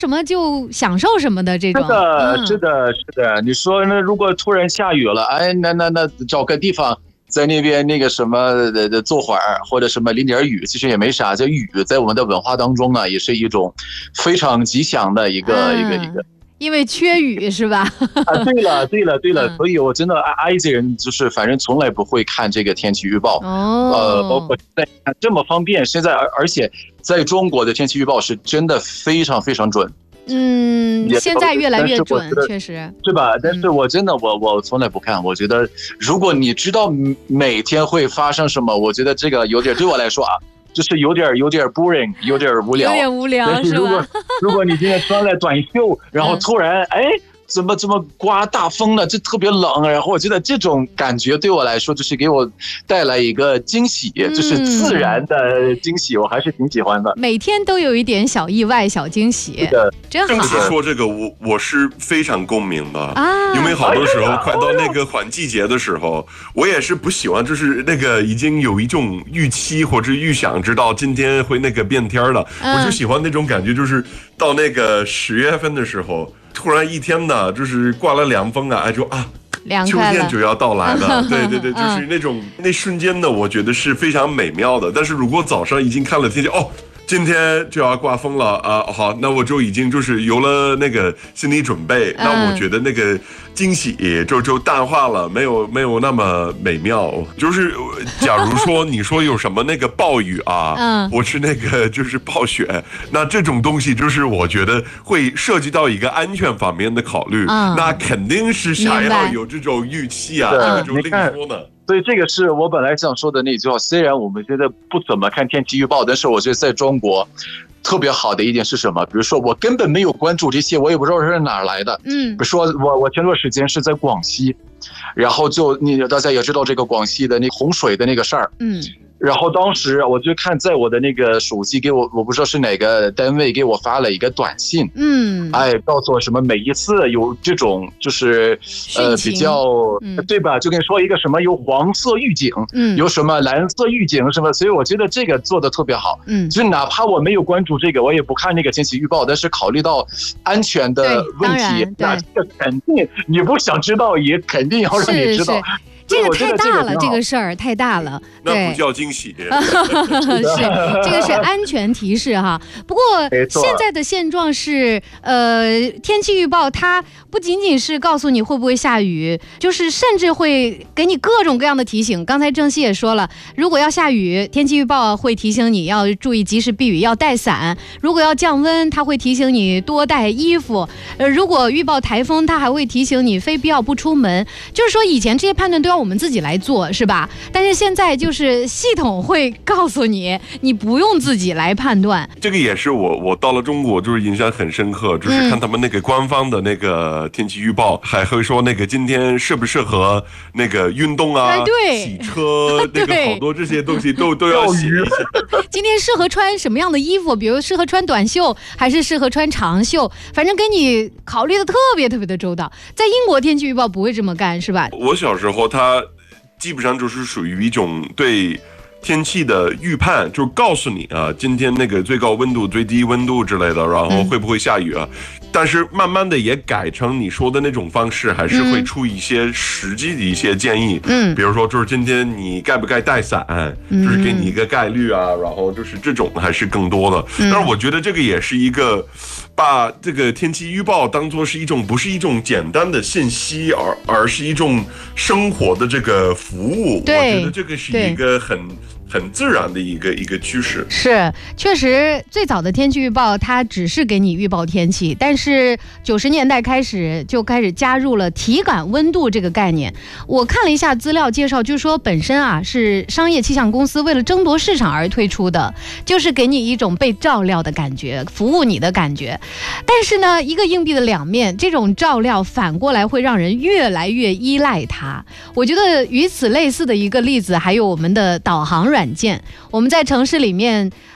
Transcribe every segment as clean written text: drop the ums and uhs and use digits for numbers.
什么就享受什么的这种。 是的。你说那如果突然下雨了，哎，那找个地方在那边那个什么坐会儿，或者什么淋点雨，其实也没啥。这雨在我们的文化当中呢，也是一种非常吉祥的一个。 因为缺雨是吧？ 对了，所以我真的埃及人就是反正从来不会看这个天气预报。包括现在这么方便，现在而且在中国的天气预报是真的非常非常准。 现在越来越准，确实是吧？ 但是我真的我从来不看。我觉得如果你知道每天会发生什么，我觉得这个有点对我来说啊。就是有点 boring， 有点无聊， 但是如果你今天穿了短袖，然后突然怎么这么刮大风了？这特别冷，然后我觉得这种感觉对我来说就是给我带来一个惊喜，就是自然的惊喜，我还是挺喜欢的。 每天都有一点小意外、小惊喜，真好。 正说这个，我是非常共鸣的啊，因为好多时候快到那个换季节的时候，我也是不喜欢，就是那个已经有一种预期或者预想，知道今天会那个变天了，我就喜欢那种感觉，就是到那个10月份的时候。突然一天呢，就是刮了凉风啊，秋天就要到来了。对，就是那瞬间呢，我觉得是非常美妙的。但是如果早上已经看了天气，今天就要刮风了啊！好，那我就已经就是有了那个心理准备，那我觉得那个惊喜就淡化了，没有那么美妙。就是假如说你说有什么那个暴雨啊，我是那个就是暴雪，那这种东西就是我觉得会涉及到一个安全方面的考虑，那肯定是想要有这种预期啊，那就另说呢。 所以这个是我本来想说的那句话，虽然我们现在不怎么看天气预报，但是我觉得在中国特别好的一点是什么？比如说我根本没有关注这些，我也不知道是哪来的。比如说我前段时间是在广西，然后大家也知道这个广西的那洪水的那个事儿。然后当时我就看在我的那个手机给我不知道是哪个单位给我发了一个短信，告诉我什么每一次有这种就是比较对吧？就跟你说一个什么有黄色预警，有什么蓝色预警什么，所以我觉得这个做的特别好。就是哪怕我没有关注这个，我也不看那个天气预报，但是考虑到安全的问题，那这个肯定你不想知道，也肯定要让你知道。 这个太大了，这个事儿太大了， 那不叫惊喜。 是，这个是安全提示哈。不过现在的现状是，天气预报它不仅仅是告诉你会不会下雨，就是甚至会给你各种各样的提醒。刚才郑希也说了，如果要下雨，天气预报会提醒你要注意及时避雨，要带伞；如果要降温，它会提醒你多带衣服；如果预报台风，它还会提醒你非必要不出门。就是说，以前这些判断都要我们自己来做，是吧？但是现在就是系统会告诉你，你不用自己来判断。 这个也是我到了中国就是印象很深刻，就是看他们那个官方的那个天气预报，还会说那个今天适不适合那个运动啊，洗车，那个好多这些东西都要写一下。 今天适合穿什么样的衣服？比如适合穿短袖，还是适合穿长袖？反正给你考虑的特别特别的周到。在英国天气预报不会这么干，是吧？ 我小时候它基本上就是属于一种对天气的预判，就告诉你啊，今天那个最高温度、最低温度之类的，然后会不会下雨啊？但是慢慢的也改成你说的那种方式，还是会出一些实际的一些建议。比如说就是今天你该不该带伞，就是给你一个概率啊，然后就是这种还是更多的。但是我觉得这个也是一个把这个天气预报当作是一种不是一种简单的信息，而是一种生活的这个服务。我觉得这个是一个很自然的一个趋势。 是，确实最早的天气预报它只是给你预报天气，但是90年代开始就开始加入了体感温度这个概念。我看了一下资料介绍，就是说本身啊是商业气象公司为了争夺市场而推出的，就是给你一种被照料的感觉，服务你的感觉。但是呢，一个硬币的两面，这种照料反过来会让人越来越依赖它。我觉得与此类似的一个例子还有我们的导航软件。我们在城市里面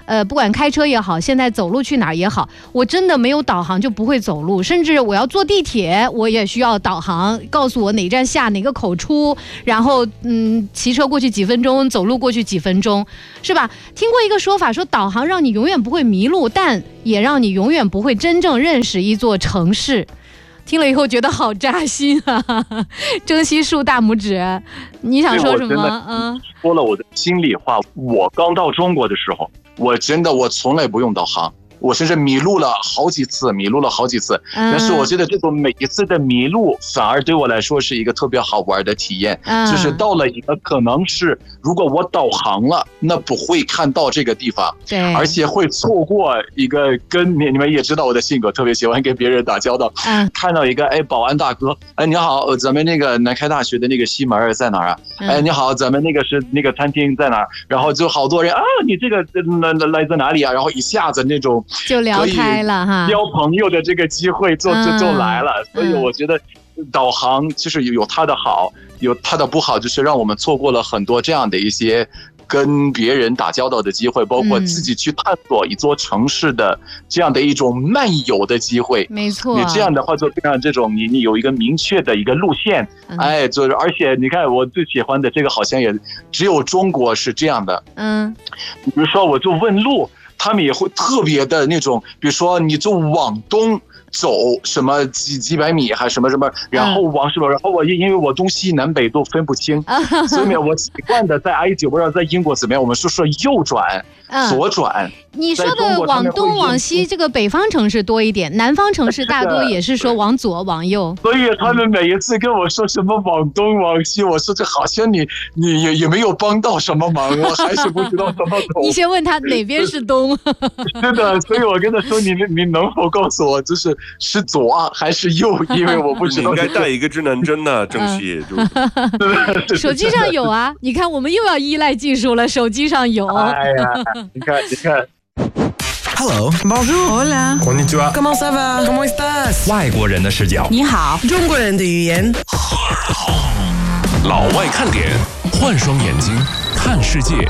不管开车也好，现在走路去哪儿也好，我真的没有导航就不会走路，甚至我要坐地铁，我也需要导航告诉我哪站下哪个口出，然后骑车过去几分钟，走路过去几分钟，是吧？听过一个说法说，导航让你永远不会迷路，但也让你永远不会真正认识一座城市。听了以后觉得好扎心啊！征西竖大拇指，你想说什么？ 说了我的心里话，我刚到中国的时候，我从来不用导航。我甚至迷路了好几次，但是我觉得这种每一次的迷路反而对我来说是一个特别好玩的体验，就是到了一个可能是如果我导航了，那不会看到这个地方， 对， 而且会错过一个跟你们也知道我的性格，特别喜欢跟别人打交道，看到一个保安大哥，你好，咱们那个南开大学的那个西门在哪儿啊？你好，咱们那个是那个餐厅在哪儿？然后就好多人你这个来自哪里啊？然后一下子那种。 就聊开了哈， 交朋友的这个机会就来了，所以我觉得导航就是有它的好，有它的不好，就是让我们错过了很多这样的一些跟别人打交道的机会，包括自己去探索一座城市的这样的一种漫游的机会。 没错， 你这样的话就让这种你有一个明确的一个路线，就是而且你看我最喜欢的这个好像也只有中国是这样的，比如说我就问路。他们也会特别的那种，比如说你就往东走什么几百米还是什么，然后往什么，然后我因为我东西南北都分不清，所以我习惯的在埃及，不知道在英国怎么样，我们说右转、左转。 你说的往东往西，这个北方城市多一点，南方城市大多也是说往左往右。 所以他们每一次跟我说什么往东往西，我说这好像你也没有帮到什么忙，我还是不知道怎么走。 你先问他哪边是东。 是的，所以我跟他说你能否告诉我，是左还是右？因为我不知道。 你应该带一个智能针呢，征西。 手机上有啊，你看我们又要依赖技术了，手机上有。 哎呀，你看。 Hello, bonjour, hola, konnichiwa. Comment ça va? Comment estás? 外国人的视角， 你好，中国人的语言。 老外看点，换双眼睛看世界。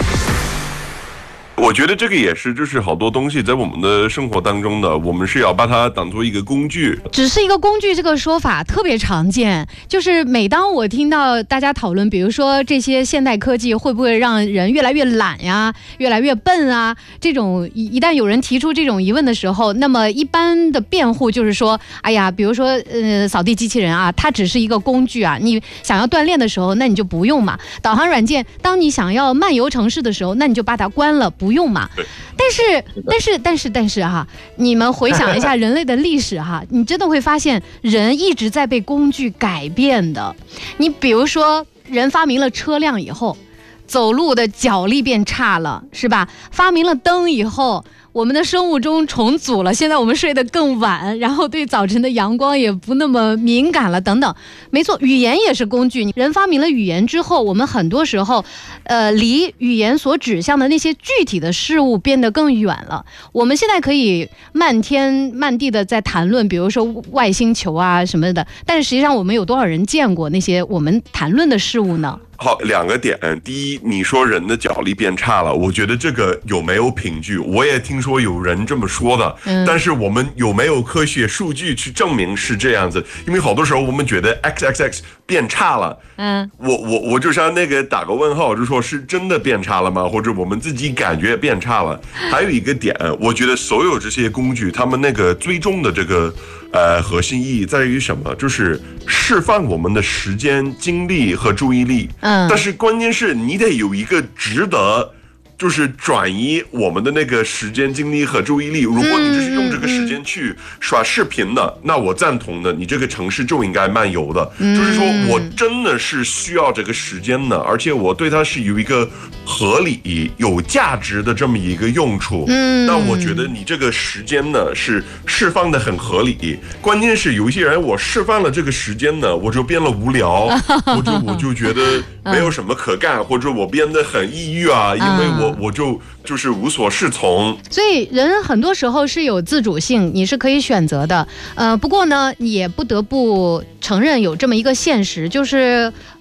我觉得这个也是，就是好多东西在我们的生活当中的，我们是要把它当做一个工具。 只是一个工具这个说法特别常见，就是每当我听到大家讨论，比如说这些现代科技会不会让人越来越懒呀、越来越笨啊，这种一旦有人提出这种疑问的时候，那么一般的辩护就是说，哎呀，比如说扫地机器人啊，它只是一个工具啊，你想要锻炼的时候，那你就不用嘛。导航软件，当你想要漫游城市的时候，那你就把它关了，不用嘛。但是哈，你们回想一下人类的历史哈，你真的会发现人一直在被工具改变的。你比如说，人发明了车辆以后，走路的脚力变差了，是吧？发明了灯以后，我们的生物钟重组了，现在我们睡得更晚，然后对早晨的阳光也不那么敏感了，等等。没错，语言也是工具。人发明了语言之后，我们很多时候，离语言所指向的那些具体的事物变得更远了。我们现在可以漫天漫地的在谈论，比如说外星球啊什么的，但是实际上我们有多少人见过那些我们谈论的事物呢？ 好，两个点。第一，你说人的脚力变差了，我觉得这个有没有凭据？我也听说有人这么说的，但是我们有没有科学数据去证明是这样子？因为好多时候我们觉得 XXX 变差了，我就像那个打个问号，就说是真的变差了吗？或者我们自己感觉变差了？还有一个点，我觉得所有这些工具，他们那个最终的这个核心意义在于什么？就是释放我们的时间、精力和注意力。但是关键是你得有一个值得，就是转移我们的那个时间、精力和注意力。如果你只是用这个时间去刷视频的，那我赞同的，你这个城市就应该漫游的。就是说我真的是需要这个时间的，而且我对它是有一个合理、有价值的这么一个用处。那我觉得你这个时间呢是释放的很合理。关键是有一些人，我释放了这个时间呢，我就变了无聊，我就觉得没有什么可干，或者我变得很抑郁啊，因为我就是无所适从。 所以人很多时候是有自主性，你是可以选择的。不过呢，也不得不承认有这么一个现实，就是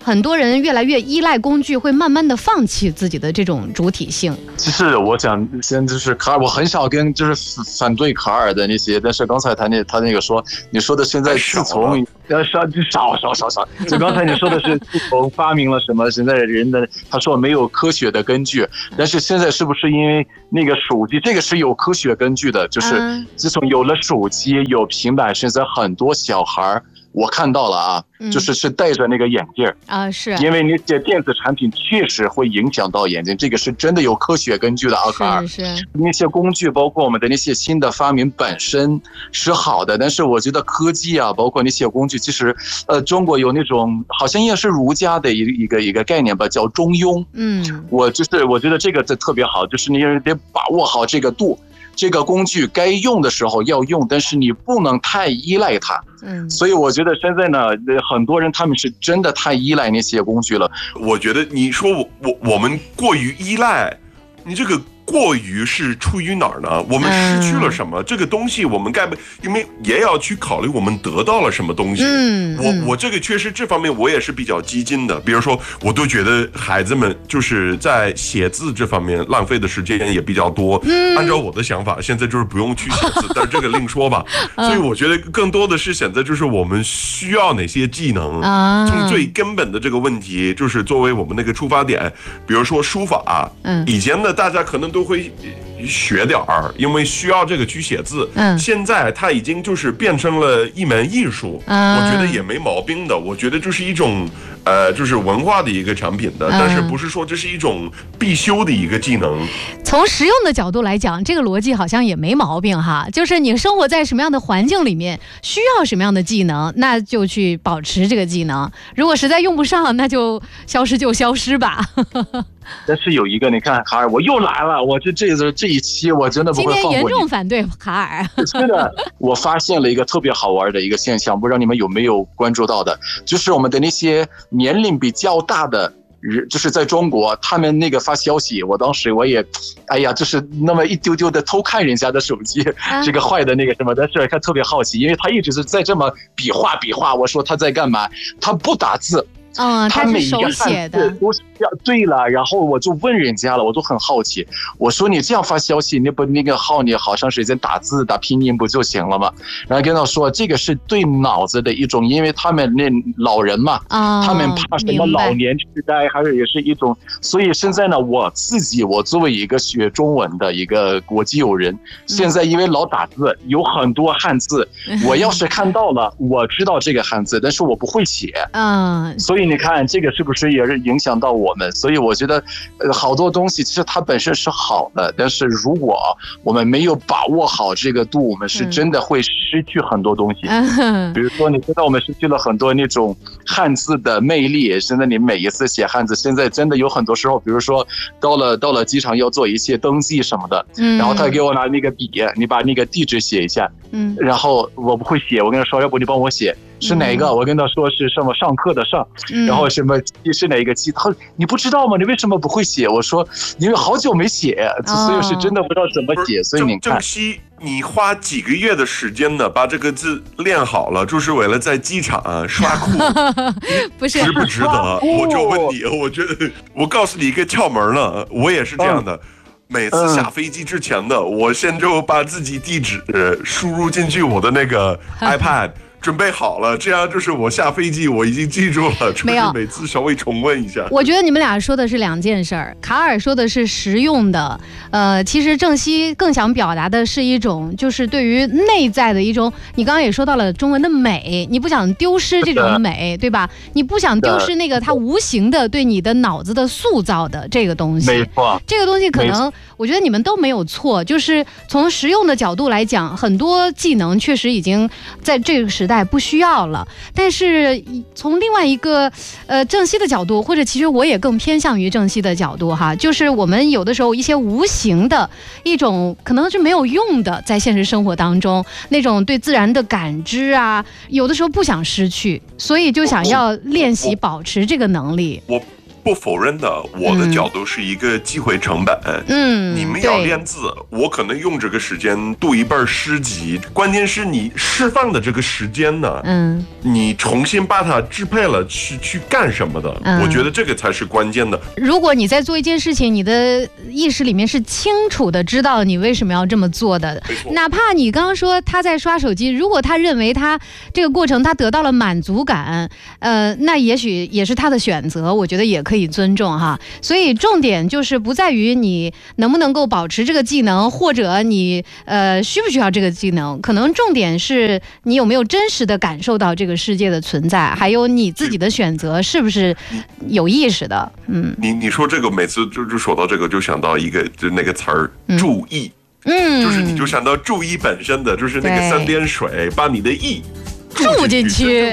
很多人越来越依赖工具，会慢慢的放弃自己的这种主体性。 其实我讲，现在就是卡尔，我很少跟就是反对卡尔的那些，但是刚才他那个说，你说的现在自从少，就刚才你说的是自从发明了什么，现在人的他说没有科学的根据，但是现在是不是因为那个手机，这个是有科学根据的，就是自从有了手机有平板，现在很多小孩我看到了啊，就是戴着那个眼镜啊，是因为那些电子产品确实会影响到眼睛，这个是真的有科学根据的啊，卡尔。 是那些工具，包括我们的那些新的发明本身是好的，但是我觉得科技啊，包括那些工具，其实中国有那种好像也是儒家的一个概念吧，叫中庸。我觉得这个特别好，就是你得把握好这个度。这个工具该用的时候要用，但是你不能太依赖它。所以我觉得现在呢，很多人他们是真的太依赖那些工具了。 我觉得你说我们过于依赖，你这个过于是出于哪儿呢？我们失去了什么？这个东西我们因为也要去考虑我们得到了什么东西。我这个确实这方面我也是比较激进的。比如说，我都觉得孩子们就是在写字这方面浪费的时间也比较多。按照我的想法，现在就是不用去写字，但是这个另说吧。所以我觉得更多的是现在就是我们需要哪些技能，从最根本的这个问题，就是作为我们那个出发点。比如说书法，以前呢大家可能都会学点儿，因为需要这个去写字。现在它已经就是变成了一门艺术，我觉得也没毛病的。我觉得这是一种就是文化的一个产品的，但是不是说这是一种必修的一个技能。 从实用的角度来讲，这个逻辑好像也没毛病哈。就是你生活在什么样的环境里面，需要什么样的技能，那就去保持这个技能。如果实在用不上，那就消失吧。 但是有一个，你看卡尔，我又来了，我这一期我真的不会放过你。 今天严重反对卡尔。 是的，我发现了一个特别好玩的一个现象，不知道你们有没有关注到的，就是我们的那些年龄比较大的人，就是在中国，他们那个发消息，我当时我也，就是那么一丢丢的偷看人家的手机，这个坏的那个什么，但是他特别好奇，因为他一直是在这么比划，我说他在干嘛，他不打字。 他是手写的， 都是对了。然后我就问人家了，我都很好奇，我说你这样发消息，你不那个号你好长时间打字打拼音不就行了吗？然后跟他说这个是对脑子的一种，因为他们那老人嘛，他们怕什么老年痴呆，还是也是一种。所以现在呢，我作为一个学中文的一个国际友人，现在因为老打字，有很多汉字，我要是看到了，我知道这个汉字，但是我不会写。所以你看这个是不是也是影响到我们？所以我觉得好多东西其实它本身是好的，但是如果我们没有把握好这个度，我们是真的会失去很多东西。比如说你知道我们失去了很多那种汉字的魅力。现在你每一次写汉字，现在真的有很多时候，比如说到了机场要做一些登记什么的，然后他给我拿那个笔，你把那个地址写一下，然后我不会写，我跟他说要不你帮我写是哪一个，我跟他说是什么上课的上，然后什么是哪一个鸡，他你不知道吗？你为什么不会写？我说因为好久没写，所以是真的不知道怎么写。所以你看， 郑熙，你花几个月的时间呢，把这个字练好了，就是为了在机场刷酷， 不是值不值得？我就问你，我觉得我告诉你一个窍门了，我也是这样的。每次下飞机之前的，我先就把自己地址输入进去我的那个 iPad。准备好了，这样就是我下飞机我已经记住了，就是每次稍微重温一下。 我觉得你们俩说的是两件事儿，卡尔说的是实用的，其实郑熙更想表达的是一种就是对于内在的一种，你刚刚也说到了中文的美，你不想丢失这种美，对吧？你不想丢失那个它无形的对你的脑子的塑造的这个东西。 没错， 这个东西可能我觉得你们都没有错，就是从实用的角度来讲，很多技能确实已经在这个时代不需要了，但是从另外一个郑熙的角度，或者其实我也更偏向于郑熙的角度哈，就是我们有的时候一些无形的一种可能是没有用的，在现实生活当中那种对自然的感知啊，有的时候不想失去，所以就想要练习保持这个能力。 不否认的，我的角度是一个机会成本。你们要练字，我可能用这个时间读一本诗集，关键是你释放的这个时间呢，你重新把它支配了去干什么的，我觉得这个才是关键的。 如果你在做一件事情，你的意识里面是清楚的知道你为什么要这么做的，哪怕你刚刚说他在刷手机，如果他认为他这个过程他得到了满足感，那也许也是他的选择，我觉得也可以尊重哈。所以重点就是不在于你能不能够保持这个技能，或者你需不需要这个技能，可能重点是你有没有真实的感受到这个世界的存在，还有你自己的选择是不是有意识的。 你说这个每次就说到这个就想到一个就那个词儿注意，就是你就想到注意本身的就是那个3点水把你的意注进去，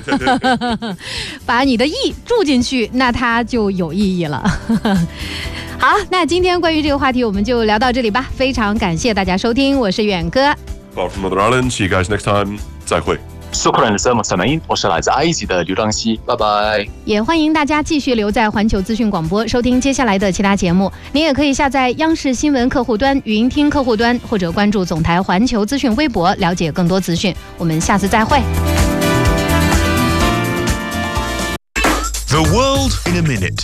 把你的意注进去，那它就有意义了。好，那今天关于这个话题我们就聊到这里吧，非常感谢大家收听，我是远哥。 From Northern Ireland, see you guys next time. 再会。 Shukran Mustamain， 我是来自埃及的刘章希，拜拜。 也欢迎大家继续留在环球资讯广播收听接下来的其他节目。您也可以下载央视新闻客户端、云听客户端，或者关注总台环球资讯微博，了解更多资讯。我们下次再会。 The world in a minute。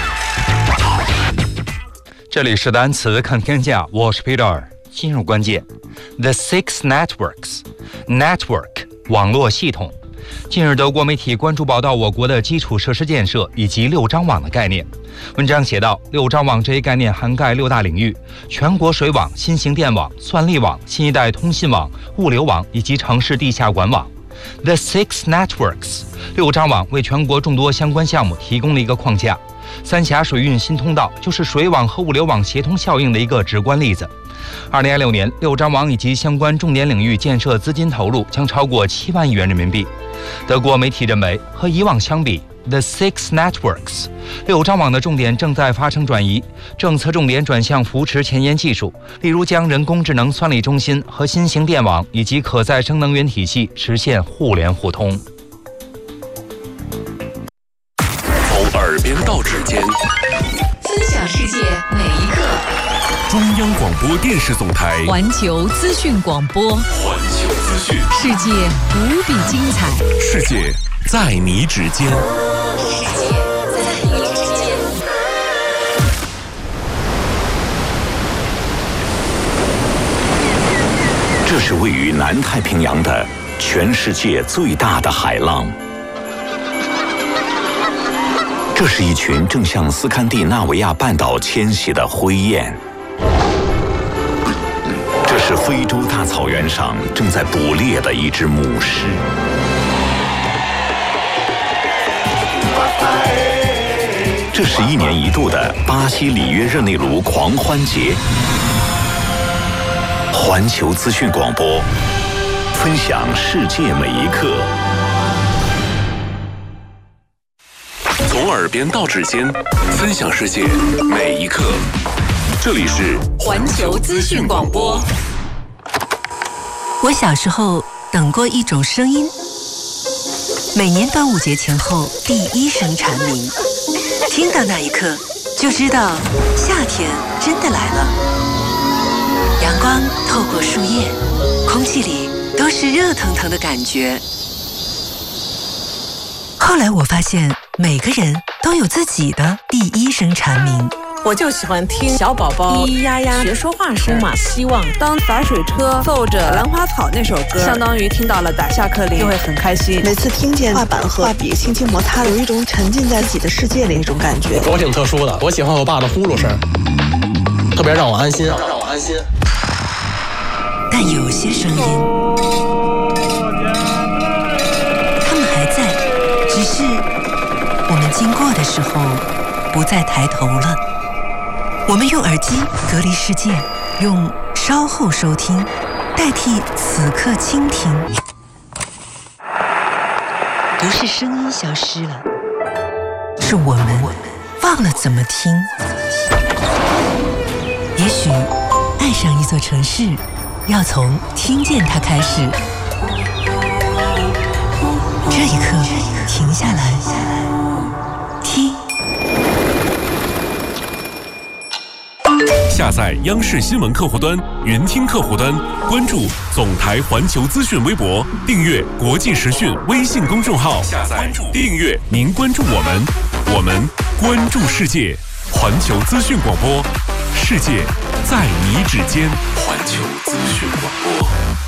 这里是单词看天下，我是 Peter。进入关键 ，The Six Networks Network 网络系统。近日，德国媒体关注报道我国的基础设施建设以及6张网的概念。文章写道，6张网这一概念涵盖6大领域：全国水网、新型电网、算力网、新一代通信网、物流网以及城市地下管网。The Six Networks 6张网为全国众多相关项目提供了一个框架。三峡水运新通道就是水网和物流网协同效应的一个直观例子。2026年，6张网以及相关重点领域建设资金投入将超过7万亿元人民币。德国媒体认为，和以往相比 ，The Six Networks 6张网的重点正在发生转移，政策重点转向扶持前沿技术，例如将人工智能算力中心和新型电网以及可再生能源体系实现互联互通。 从耳边到指尖， 分享世界每一刻。 中央广播电视总台环球资讯广播， 环球资讯， 世界无比精彩， 世界在你指尖， 世界在你指尖。 这是位于南太平洋的全世界最大的海浪。这是一群正向斯堪的纳维亚半岛迁徙的灰雁。这是非洲大草原上正在捕猎的一只母狮。这是1年1度的巴西里约热内卢狂欢节。环球资讯广播，分享世界每一刻。 从耳边到指尖，分享世界每一刻。这里是环球资讯广播。 我小时候等过一种声音，每年端午节前后第一声蝉鸣，听到那一刻就知道夏天真的来了。阳光透过树叶，空气里都是热腾腾的感觉。后来我发现，每个人都有自己的第一声蝉鸣。 我就喜欢听小宝宝咿咿呀呀学说话声嘛。希望当洒水车奏着兰花草那首歌，相当于听到了打下课铃，就会很开心。 每次听见画板和画笔轻轻摩擦，有一种沉浸在自己的世界里那种感觉。 我挺特殊的，我喜欢我爸的呼噜声，特别让我安心。 但有些声音，他们还在，只是我们经过的时候不再抬头了。我们用耳机隔离世界，用稍后收听代替此刻倾听。不是声音消失了，是我们忘了怎么听。也许爱上一座城市，要从听见它开始。这一刻，停下来，听。 下载央视新闻客户端、云听客户端，关注总台环球资讯微博，订阅国际时讯微信公众号，下载订阅，您关注我们，我们关注世界。环球资讯广播，世界在你指尖。环球资讯广播。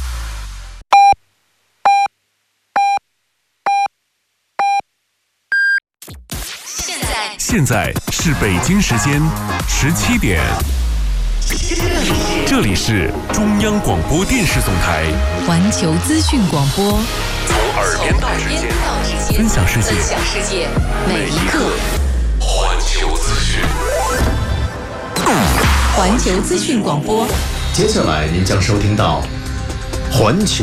现在是北京时间17点，这里是中央广播电视总台环球资讯广播， 从耳边到指尖，分享世界，每一刻。环球资讯， 环球资讯广播。 接下来您将收听到环球